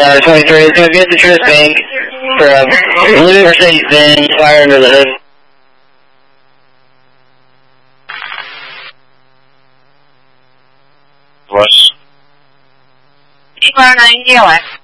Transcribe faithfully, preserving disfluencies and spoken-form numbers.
Uh, twenty-three is going to get the Truist Bank for a blue Mercedes Benz, fire under the hood. Plus. T R nine D L X.